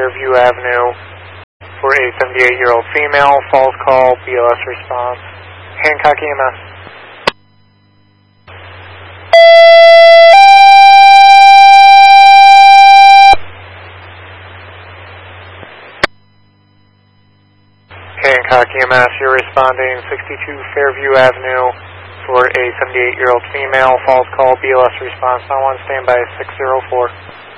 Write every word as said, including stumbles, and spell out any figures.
Fairview Avenue for a seventy-eight-year-old female. Falls call, B L S response. Hancock E M S. Hancock E M S, you're responding sixty-two Fairview Avenue for a seventy-eight-year-old female. Falls call, B L S response. I want to stand by six zero four.